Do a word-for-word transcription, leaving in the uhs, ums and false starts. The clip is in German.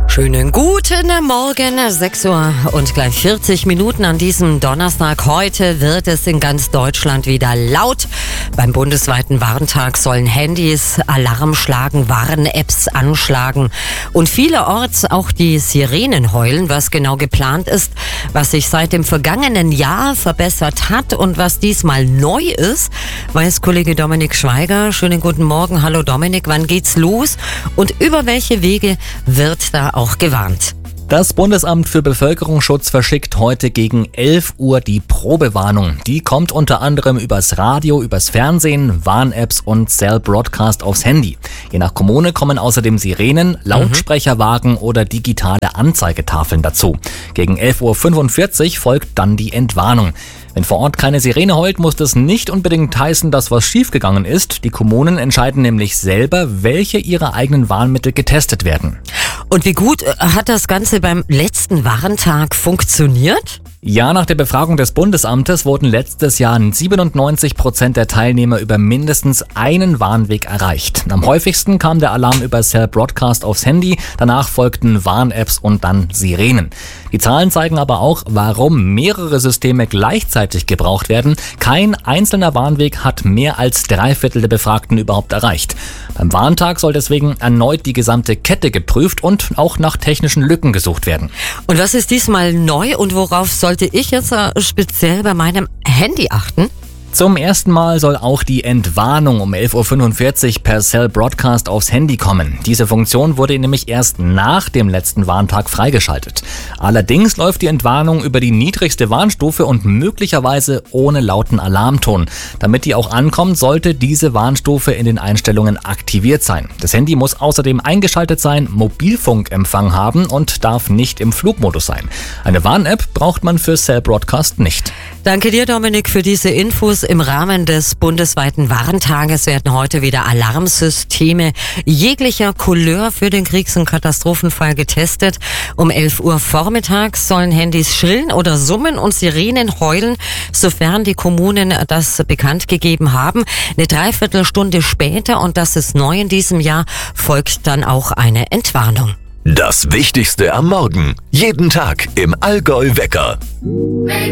Schönen guten Morgen, sechs Uhr und gleich vierzig Minuten an diesem Donnerstag. Heute wird es in ganz Deutschland wieder laut. Beim bundesweiten Warntag sollen Handys Alarm schlagen, Warn-Apps anschlagen und vielerorts auch die Sirenen heulen, was genau geplant ist, was sich seit dem vergangenen Jahr verbessert hat und was diesmal neu ist, weiß Kollege Dominik Schweiger. Schönen guten Morgen. Hallo Dominik, wann geht's los und über welche Wege wird da auch gewarnt? Das Bundesamt für Bevölkerungsschutz verschickt heute gegen elf Uhr die Probewarnung. Die kommt unter anderem übers Radio, übers Fernsehen, Warn-Apps und Cell Broadcast aufs Handy. Je nach Kommune kommen außerdem Sirenen, Lautsprecherwagen oder digitale Anzeigetafeln dazu. Gegen elf Uhr fünfundvierzig folgt dann die Entwarnung. Wenn vor Ort keine Sirene heult, muss das nicht unbedingt heißen, dass was schiefgegangen ist. Die Kommunen entscheiden nämlich selber, welche ihrer eigenen Warnmittel getestet werden. Und wie gut hat das Ganze beim letzten Warntag funktioniert? Ja, nach der Befragung des Bundesamtes wurden letztes Jahr siebenundneunzig Prozent der Teilnehmer über mindestens einen Warnweg erreicht. Am häufigsten kam der Alarm über Cell Broadcast aufs Handy, danach folgten Warn-Apps und dann Sirenen. Die Zahlen zeigen aber auch, warum mehrere Systeme gleichzeitig gebraucht werden. Kein einzelner Warnweg hat mehr als drei Viertel der Befragten überhaupt erreicht. Beim Warntag soll deswegen erneut die gesamte Kette geprüft und auch nach technischen Lücken gesucht werden. Und was ist diesmal neu und worauf sollte ich jetzt speziell bei meinem Handy achten? Zum ersten Mal soll auch die Entwarnung um elf Uhr fünfundvierzig per Cell Broadcast aufs Handy kommen. Diese Funktion wurde nämlich erst nach dem letzten Warntag freigeschaltet. Allerdings läuft die Entwarnung über die niedrigste Warnstufe und möglicherweise ohne lauten Alarmton. Damit die auch ankommt, sollte diese Warnstufe in den Einstellungen aktiviert sein. Das Handy muss außerdem eingeschaltet sein, Mobilfunkempfang haben und darf nicht im Flugmodus sein. Eine Warn-App braucht man für Cell Broadcast nicht. Danke dir, Dominik, für diese Infos. Im Rahmen des bundesweiten Warntages werden heute wieder Alarmsysteme jeglicher Couleur für den Kriegs- und Katastrophenfall getestet. Um elf Uhr vormittags sollen Handys schrillen oder summen und Sirenen heulen, sofern die Kommunen das bekannt gegeben haben. Eine Dreiviertelstunde später, und das ist neu in diesem Jahr, folgt dann auch eine Entwarnung. Das Wichtigste am Morgen. Jeden Tag im Allgäu Wecker.